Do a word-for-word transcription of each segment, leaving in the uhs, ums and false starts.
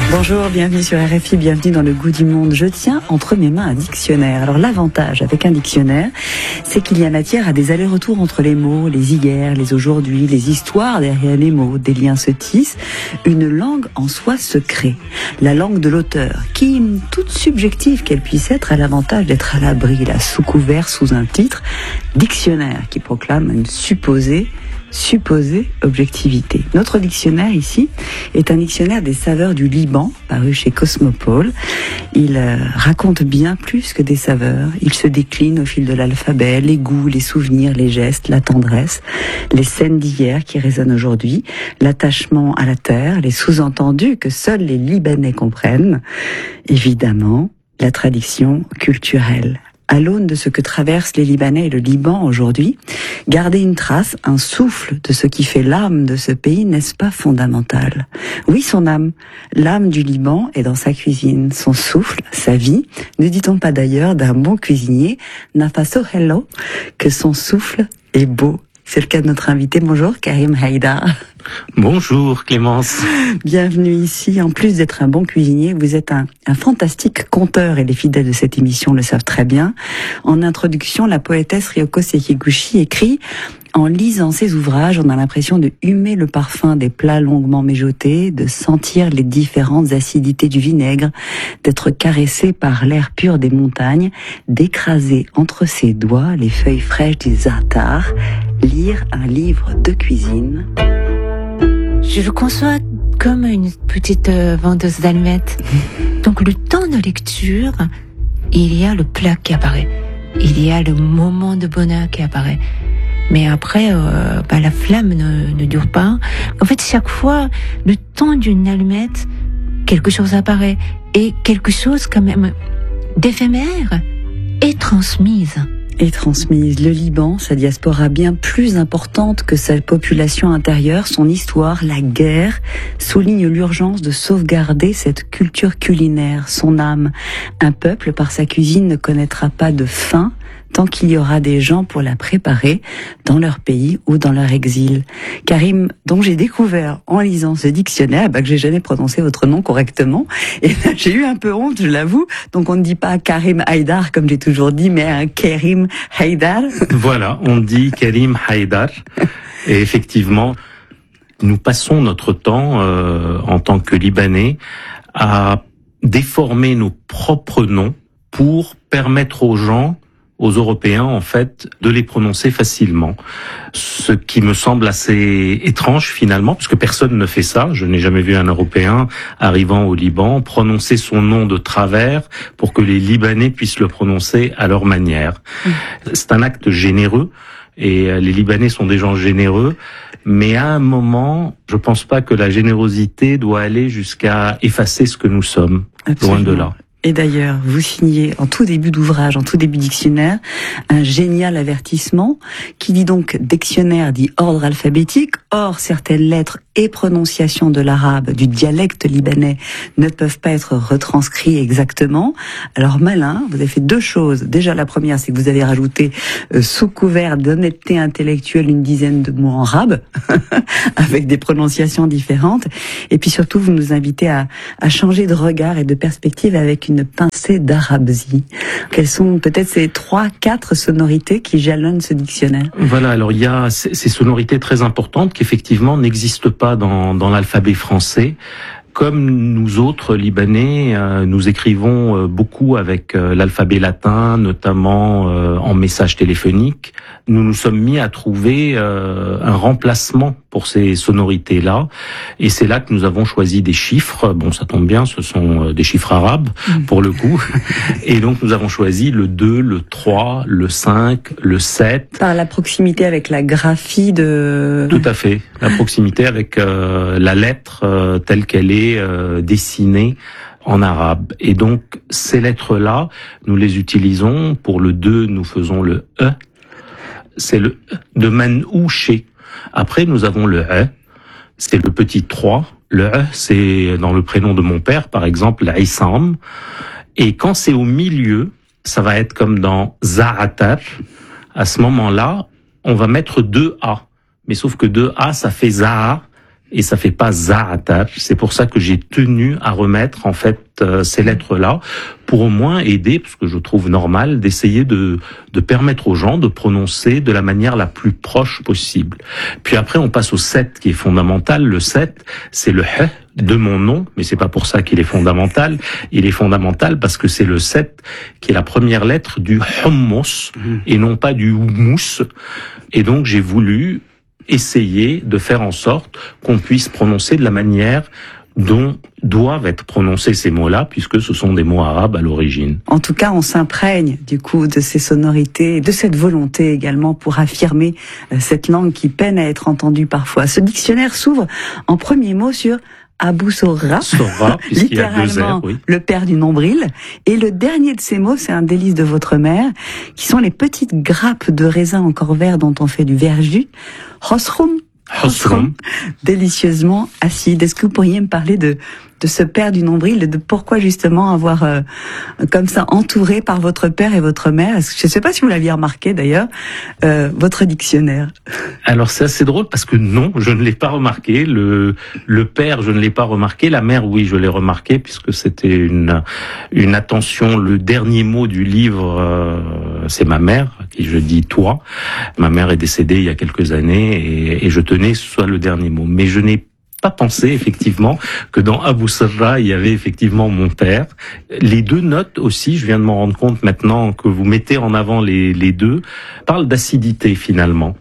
Bonjour, bienvenue sur R F I, bienvenue dans le goût du monde. Je tiens entre mes mains un dictionnaire. Alors l'avantage avec un dictionnaire, c'est qu'il y a matière à des allers-retours entre les mots, les hier, les aujourd'hui, les histoires derrière les mots. Des liens se tissent, une langue en soi se crée. La langue de l'auteur, qui, toute subjective qu'elle puisse être, a l'avantage d'être à l'abri, là, sous couvert, sous un titre, dictionnaire, qui proclame une supposée supposée objectivité. Notre dictionnaire ici est un dictionnaire des saveurs du Liban, paru chez Cosmopole. Il euh, raconte bien plus que des saveurs. Il se décline au fil de l'alphabet, les goûts, les souvenirs, les gestes, la tendresse, les scènes d'hier qui résonnent aujourd'hui, l'attachement à la terre, les sous-entendus que seuls les Libanais comprennent. Évidemment, la tradition culturelle. À l'aune de ce que traversent les Libanais et le Liban aujourd'hui, garder une trace, un souffle de ce qui fait l'âme de ce pays, n'est-ce pas fondamental? Oui, son âme. L'âme du Liban est dans sa cuisine, son souffle, sa vie. Ne dit-on pas d'ailleurs d'un bon cuisinier, Nafaso Hello, que son souffle est beau? C'est le cas de notre invité. Bonjour, Karim Haïdar. Bonjour, Clémence. Bienvenue ici. En plus d'être un bon cuisinier, vous êtes un, un fantastique conteur et les fidèles de cette émission le savent très bien. En introduction, la poétesse Ryoko Sekiguchi écrit: en lisant ces ouvrages, on a l'impression de humer le parfum des plats longuement mijotés, de sentir les différentes acidités du vinaigre, d'être caressé par l'air pur des montagnes, d'écraser entre ses doigts les feuilles fraîches du za'atar, lire un livre de cuisine. Je le conçois comme une petite euh, vendeuse d'allumettes. Donc le temps de lecture, il y a le plat qui apparaît. Il y a le moment de bonheur qui apparaît. Mais après, euh, bah, la flamme ne, ne dure pas. En fait, chaque fois, le temps d'une allumette, quelque chose apparaît. Et quelque chose quand même d'éphémère est transmise. Et transmise. Le Liban, sa diaspora bien plus importante que sa population intérieure, son histoire, la guerre, souligne l'urgence de sauvegarder cette culture culinaire, son âme. Un peuple, par sa cuisine, ne connaîtra pas de faim tant qu'il y aura des gens pour la préparer dans leur pays ou dans leur exil. Karim, dont j'ai découvert en lisant ce dictionnaire, bah, que j'ai jamais prononcé votre nom correctement, et là, j'ai eu un peu honte, je l'avoue. Donc on ne dit pas Karim Haïdar comme j'ai toujours dit, mais un Karim Haïdar. Voilà, on dit Karim Haïdar. Et effectivement, nous passons notre temps, euh, en tant que Libanais, à déformer nos propres noms pour permettre aux gens, aux Européens, en fait, de les prononcer facilement. Ce qui me semble assez étrange, finalement, parce que personne ne fait ça. Je n'ai jamais vu un Européen arrivant au Liban prononcer son nom de travers pour que les Libanais puissent le prononcer à leur manière. Mmh. C'est un acte généreux, et les Libanais sont des gens généreux, mais à un moment, je pense pas que la générosité doit aller jusqu'à effacer ce que nous sommes. Absolument. Loin de là. Et d'ailleurs, vous signez en tout début d'ouvrage, en tout début dictionnaire, un génial avertissement qui dit donc dictionnaire dit ordre alphabétique. Or, certaines lettres et prononciations de l'arabe, du dialecte libanais, ne peuvent pas être retranscrits exactement. Alors malin, vous avez fait deux choses. Déjà, la première, c'est que vous avez rajouté euh, sous couvert d'honnêteté intellectuelle une dizaine de mots en arabe, avec des prononciations différentes. Et puis surtout, vous nous invitez à, à changer de regard et de perspective avec une pincée d'arabesie. Quelles sont peut-être ces trois, quatre sonorités qui jalonnent ce dictionnaire? Voilà, alors il y a ces, ces sonorités très importantes qui effectivement n'existent pas dans, dans l'alphabet français. Comme nous autres Libanais, euh, nous écrivons euh, beaucoup avec euh, l'alphabet latin, notamment euh, en message téléphonique. Nous nous sommes mis à trouver euh, un remplacement pour ces sonorités-là, et c'est là que nous avons choisi des chiffres. Bon, ça tombe bien, ce sont euh, des chiffres arabes pour le coup. Et donc nous avons choisi le deux, le trois, le cinq, le sept. Par la proximité avec la graphie de... Tout à fait, la proximité avec euh, la lettre euh, telle qu'elle est euh, dessinée en arabe. Et donc, ces lettres-là, nous les utilisons. Pour le deux, nous faisons le E. C'est le E de manouché. Après, nous avons le E. C'est le petit trois. Le E, c'est dans le prénom de mon père, par exemple, Issam. Et quand c'est au milieu, ça va être comme dans Za'atar. À ce moment-là, on va mettre deux A. Mais sauf que deux A, ça fait Za'a. et ça fait pas za'atar. C'est pour ça que j'ai tenu à remettre en fait euh, ces lettres-là pour au moins aider, parce que je trouve normal d'essayer de de permettre aux gens de prononcer de la manière la plus proche possible. Puis après on passe au sept qui est fondamental. Le sept, c'est le h de mon nom, mais c'est pas pour ça qu'il est fondamental. Il est fondamental parce que c'est le sept qui est la première lettre du hummus et non pas du houmous. Et donc j'ai voulu essayer de faire en sorte qu'on puisse prononcer de la manière dont doivent être prononcés ces mots-là, puisque ce sont des mots arabes à l'origine. En tout cas, on s'imprègne du coup de ces sonorités, de cette volonté également pour affirmer cette langue qui peine à être entendue parfois. Ce dictionnaire s'ouvre en premier mot sur Abou Sorra, Sorra, puisqu'il y a deux R, oui. Le père du nombril. Et le dernier de ces mots, c'est un délice de votre mère, qui sont les petites grappes de raisin encore vert dont on fait du verjus. Hosrum. Hosrum. Délicieusement acide. Est-ce que vous pourriez me parler de de ce père du nombril, de pourquoi justement avoir euh, comme ça entouré par votre père et votre mère? Est-ce que, je ne sais pas si vous l'aviez remarqué d'ailleurs, euh, votre dictionnaire. Alors c'est assez drôle parce que non, je ne l'ai pas remarqué. Le le père, je ne l'ai pas remarqué. La mère, oui, je l'ai remarqué puisque c'était une une attention. Le dernier mot du livre, euh, c'est ma mère qui je dis toi. Ma mère est décédée il y a quelques années et, et je tenais que ce soit le dernier mot. Mais je n'ai pas pensé effectivement que dans Abou Sorra il y avait effectivement mon père. Les deux notes aussi, je viens de m'en rendre compte maintenant que vous mettez en avant les, les deux, parlent d'acidité finalement.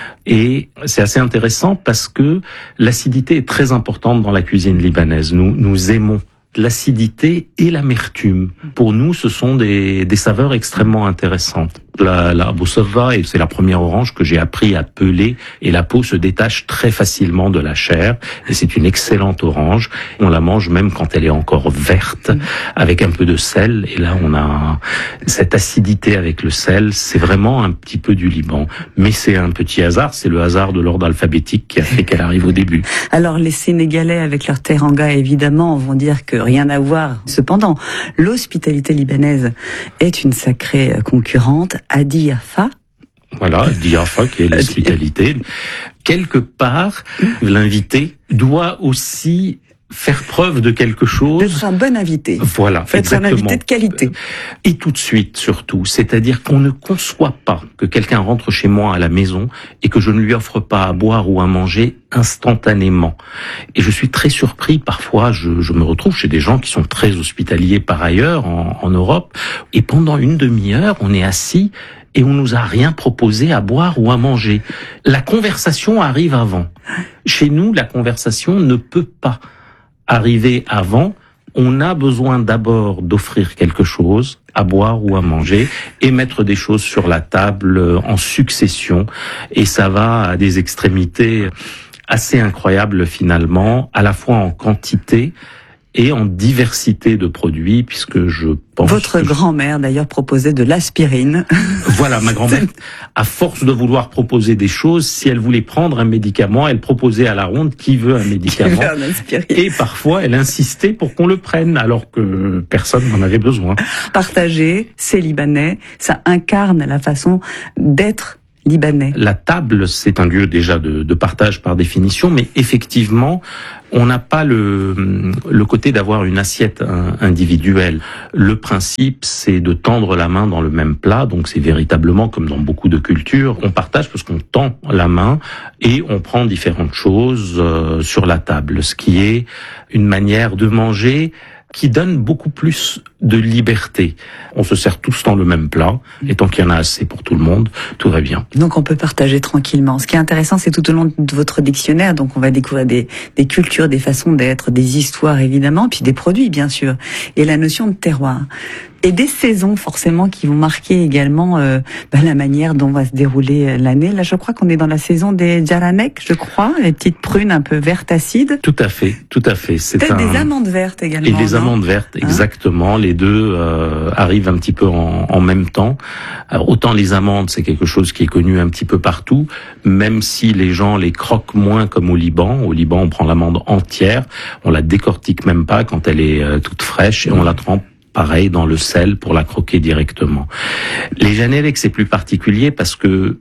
Et c'est assez intéressant parce que l'acidité est très importante dans la cuisine libanaise. Nous, nous aimons l'acidité et l'amertume. Pour nous, ce sont des, des saveurs extrêmement intéressantes. La, la Abou Sorra, et c'est la première orange que j'ai appris à peler, et la peau se détache très facilement de la chair, et c'est une excellente orange. On la mange même quand elle est encore verte, avec un peu de sel, et là on a cette acidité avec le sel, c'est vraiment un petit peu du Liban. Mais c'est un petit hasard, c'est le hasard de l'ordre alphabétique qui a fait qu'elle arrive au début. Alors les Sénégalais avec leur teranga évidemment vont dire que rien à voir. Cependant, l'hospitalité libanaise est une sacrée concurrente. Adiafa. Voilà, Diafa qui est l'hospitalité. Quelque part, l'invité doit aussi faire preuve de quelque chose. D'être un bon invité. Voilà, Faites exactement. un invité de qualité. Et tout de suite, surtout. C'est-à-dire qu'on ne conçoit pas que quelqu'un rentre chez moi à la maison et que je ne lui offre pas à boire ou à manger instantanément. Et je suis très surpris. Parfois, je, je me retrouve chez des gens qui sont très hospitaliers par ailleurs en, en Europe. Et pendant une demi-heure, on est assis et on nous a rien proposé à boire ou à manger. La conversation arrive avant. Chez nous, la conversation ne peut pas arriver avant. On a besoin d'abord d'offrir quelque chose à boire ou à manger et mettre des choses sur la table en succession. Et ça va à des extrémités assez incroyables finalement, à la fois en quantité et en diversité de produits, puisque je pense... Votre grand-mère, d'ailleurs, proposait de l'aspirine. Voilà, ma grand-mère, à force de vouloir proposer des choses, si elle voulait prendre un médicament, elle proposait à la ronde qui veut un médicament. Qui veut un aspirine. Et parfois, elle insistait pour qu'on le prenne, alors que personne n'en avait besoin. Partager, c'est libanais, ça incarne la façon d'être libanais. La table, c'est un lieu déjà de, de partage par définition, mais effectivement, on n'a pas le, le côté d'avoir une assiette individuelle. Le principe, c'est de tendre la main dans le même plat, donc c'est véritablement comme dans beaucoup de cultures, on partage parce qu'on tend la main et on prend différentes choses euh, sur la table, ce qui est une manière de manger qui donne beaucoup plus de liberté. On se sert tous dans le même plat, et tant qu'il y en a assez pour tout le monde, tout va bien. Donc on peut partager tranquillement. Ce qui est intéressant, c'est tout au long de votre dictionnaire, donc on va découvrir des, des cultures, des façons d'être, des histoires évidemment, puis des produits bien sûr, et la notion de terroir. Et des saisons forcément qui vont marquer également euh, bah, la manière dont va se dérouler l'année. Là, je crois qu'on est dans la saison des jaranek, je crois, les petites prunes un peu vertes acides. Tout à fait, tout à fait. C'est peut-être un... des amandes vertes également. Et des non amandes vertes, hein exactement. Les deux euh, arrivent un petit peu en, en même temps. Alors, autant les amandes, c'est quelque chose qui est connu un petit peu partout, même si les gens les croquent moins comme au Liban. Au Liban, on prend l'amande entière, on la décortique même pas quand elle est euh, toute fraîche et on la trempe pareil dans le sel pour la croquer directement. Les janelek, c'est plus particulier parce que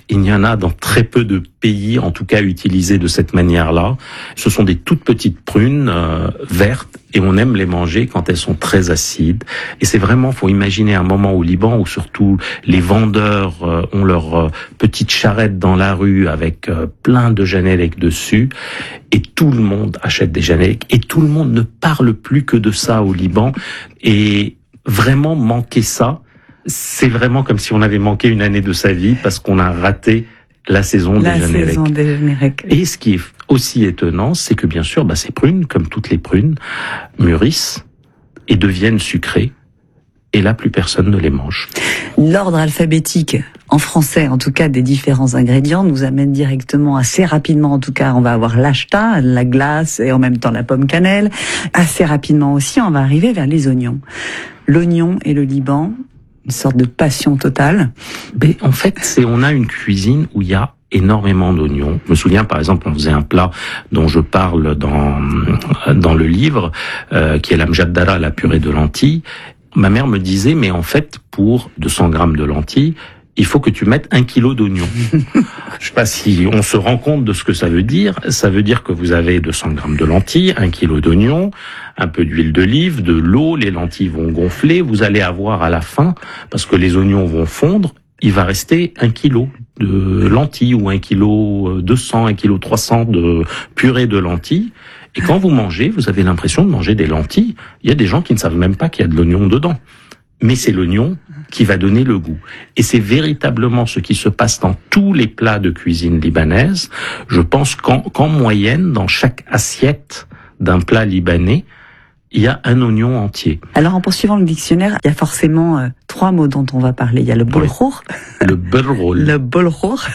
Il y en a dans très peu de pays, en tout cas utilisés de cette manière-là. Ce sont des toutes petites prunes euh, vertes et on aime les manger quand elles sont très acides. Et c'est vraiment, faut imaginer un moment au Liban où surtout les vendeurs euh, ont leur euh, petite charrette dans la rue avec euh, plein de janelek dessus et tout le monde achète des janelek et tout le monde ne parle plus que de ça au Liban. Et vraiment manquer ça, c'est vraiment comme si on avait manqué une année de sa vie parce qu'on a raté la saison la des janelek. saison des janelek. Et ce qui est aussi étonnant, c'est que bien sûr, bah, ces prunes, comme toutes les prunes, mûrissent et deviennent sucrées. Et là, plus personne ne les mange. L'ordre alphabétique, en français en tout cas, des différents ingrédients nous amène directement, assez rapidement en tout cas, on va avoir l'achta, la glace et en même temps la pomme cannelle. Assez rapidement aussi, on va arriver vers les oignons. L'oignon et le Liban, une sorte de passion totale. Mais en fait, c'est on a une cuisine où il y a énormément d'oignons. Je me souviens, par exemple, on faisait un plat dont je parle dans dans le livre, euh, qui est la mjaddara, la purée de lentilles. Ma mère me disait, mais en fait, pour deux cents grammes de lentilles, il faut que tu mettes un kilo d'oignons. Je sais pas si on se rend compte de ce que ça veut dire. Ça veut dire que vous avez deux cents grammes de lentilles, un kilo d'oignons, un peu d'huile d'olive, de l'eau, les lentilles vont gonfler, vous allez avoir à la fin, parce que les oignons vont fondre, il va rester un kilo de lentilles ou un kilo deux cents, un kilo trois cents de purée de lentilles. Et quand vous mangez, vous avez l'impression de manger des lentilles. Il y a des gens qui ne savent même pas qu'il y a de l'oignon dedans. Mais c'est l'oignon qui va donner le goût. Et c'est véritablement ce qui se passe dans tous les plats de cuisine libanaise. Je pense qu'en, qu'en moyenne, dans chaque assiette d'un plat libanais, il y a un oignon entier. Alors en poursuivant le dictionnaire, il y a forcément euh, trois mots dont on va parler. Il y a le bolchour. Le berrol. Le bolchour,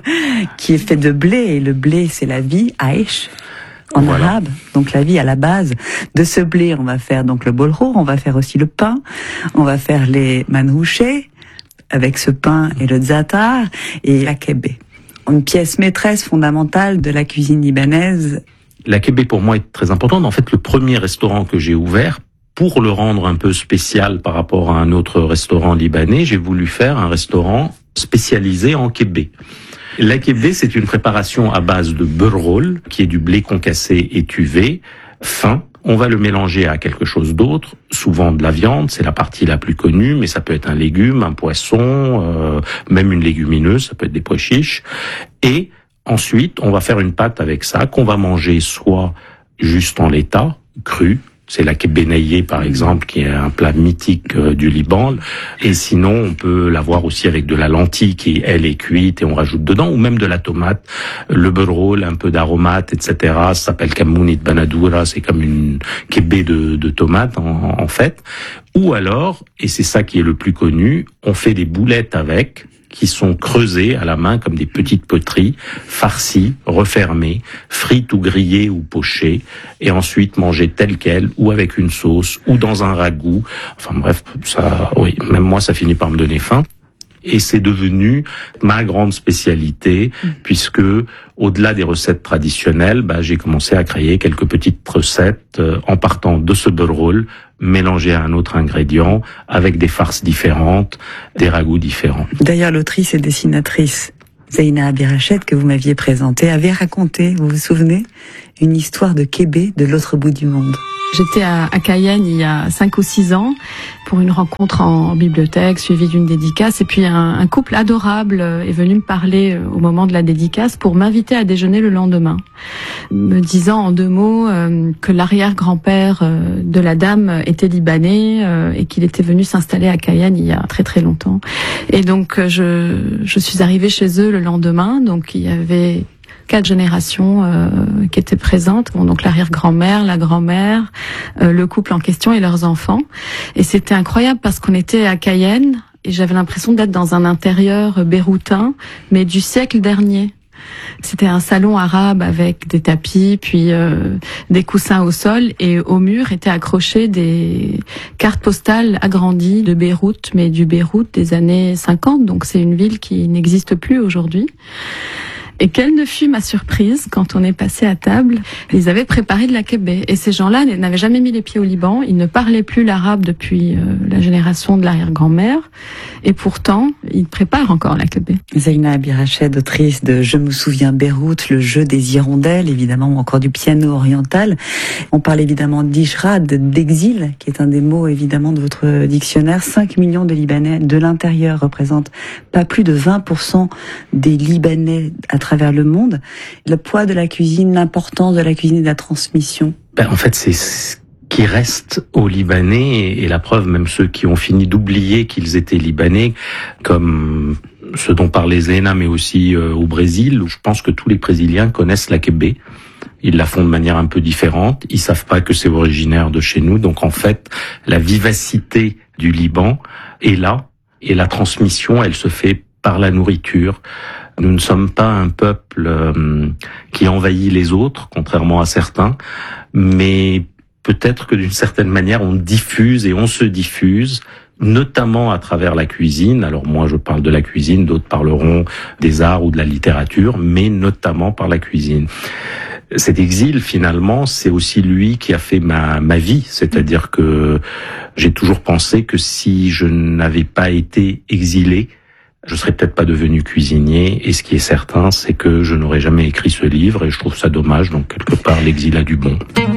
qui est fait de blé. Et le blé, c'est la vie, aïch. En voilà. arabe, donc la vie à la base de ce blé, on va faire donc le bolchour, on va faire aussi le pain, on va faire les manhouchés avec ce pain et le zatar et la kébé. Une pièce maîtresse fondamentale de la cuisine libanaise. La kébé pour moi est très importante. En fait, le premier restaurant que j'ai ouvert, pour le rendre un peu spécial par rapport à un autre restaurant libanais, j'ai voulu faire un restaurant spécialisé en kébé. La kébé, c'est une préparation à base de berrol, qui est du blé concassé étuvé, fin. On va le mélanger à quelque chose d'autre, souvent de la viande, c'est la partie la plus connue, mais ça peut être un légume, un poisson, euh, même une légumineuse, ça peut être des pois chiches. Et ensuite, on va faire une pâte avec ça, qu'on va manger soit juste en l'état, cru, c'est la kébé naillée par exemple, qui est un plat mythique euh, du Liban. Et sinon, on peut l'avoir aussi avec de la lentille qui, elle, est cuite et on rajoute dedans, ou même de la tomate, le berrol, un peu d'aromate, et cetera. Ça s'appelle kamounit banadoura, c'est comme une kébé de, de tomate en, en fait. Ou alors, et c'est ça qui est le plus connu, on fait des boulettes avec, qui sont creusées à la main comme des petites poteries, farcies, refermées, frites ou grillées ou pochées, et ensuite mangées telles quelles, ou avec une sauce, ou dans un ragoût. Enfin bref, ça, oui, même moi, ça finit par me donner faim. Et c'est devenu ma grande spécialité, mmh. puisque au-delà des recettes traditionnelles, bah, j'ai commencé à créer quelques petites recettes euh, en partant de ce berrol mélangé à un autre ingrédient, avec des farces différentes, des ragoûts différents. D'ailleurs, l'autrice et dessinatrice Zeina Abirached, que vous m'aviez présentée, avait raconté, vous vous souvenez, une histoire de kébé de l'autre bout du monde. J'étais à, à Cayenne il y a cinq ou six ans pour une rencontre en, en bibliothèque suivie d'une dédicace, et puis un, un couple adorable est venu me parler au moment de la dédicace pour m'inviter à déjeuner le lendemain, me disant en deux mots euh, que l'arrière-grand-père euh, de la dame était libanais euh, et qu'il était venu s'installer à Cayenne il y a très très longtemps. Et donc je, je suis arrivée chez eux le lendemain, donc il y avait quatre générations euh, qui étaient présentes, bon, donc l'arrière-grand-mère, la grand-mère, euh, le couple en question et leurs enfants. Et c'était incroyable parce qu'on était à Cayenne et j'avais l'impression d'être dans un intérieur béroutin, mais du siècle dernier. C'était un salon arabe avec des tapis, puis euh, des coussins au sol, et au mur étaient accrochées des cartes postales agrandies de Beyrouth, mais du Beyrouth des années cinquante, donc c'est une ville qui n'existe plus aujourd'hui. Et quelle ne fut ma surprise quand on est passé à table. Ils avaient préparé de la kebé. Et ces gens-là n'avaient jamais mis les pieds au Liban. Ils ne parlaient plus l'arabe depuis euh, la génération de l'arrière-grand-mère. Et pourtant, ils préparent encore la kebé. Zeyna Abirached, autrice de Je me souviens Beyrouth, le jeu des hirondelles, évidemment, ou encore du piano oriental. On parle évidemment d'Ishrad, d'exil, qui est un des mots évidemment de votre dictionnaire. cinq millions de Libanais de l'intérieur représentent pas plus de vingt pour cent des Libanais à travers le monde. Le poids de la cuisine, l'importance de la cuisine et de la transmission. Ben, en fait, c'est ce qui reste aux Libanais, et la preuve, même ceux qui ont fini d'oublier qu'ils étaient Libanais, comme ceux dont parlait Zeyna, mais aussi euh, au Brésil, où je pense que tous les Brésiliens connaissent la kebé. Ils la font de manière un peu différente. Ils savent pas que c'est originaire de chez nous. Donc en fait, la vivacité du Liban est là, et la transmission, elle se fait par la nourriture. Nous ne sommes pas un peuple euh, qui envahit les autres, contrairement à certains, mais peut-être que d'une certaine manière, on diffuse et on se diffuse, notamment à travers la cuisine. Alors moi, je parle de la cuisine, d'autres parleront des arts ou de la littérature, mais notamment par la cuisine. Cet exil, finalement, c'est aussi lui qui a fait ma, ma vie. C'est-à-dire que j'ai toujours pensé que si je n'avais pas été exilé, je serais peut-être pas devenu cuisinier. Et ce qui est certain, c'est que je n'aurais jamais écrit ce livre, et je trouve ça dommage. Donc, quelque part, l'exil a du bon.